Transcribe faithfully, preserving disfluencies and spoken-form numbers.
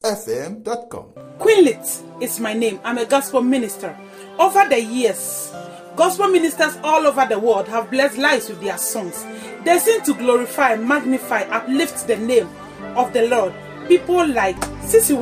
f m dot com. Queenlit is my name. I'm a gospel minister. Over the years, gospel ministers all over the world have blessed lives with their songs. They sing to glorify, magnify, uplift the name of the Lord. People like Sissy